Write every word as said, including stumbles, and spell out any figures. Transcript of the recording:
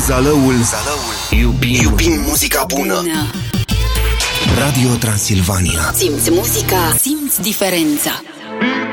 Zalăul, Zalăul. Iubim, iubim muzica bună. bună. Radio Transilvania. Simți muzica, simți diferența.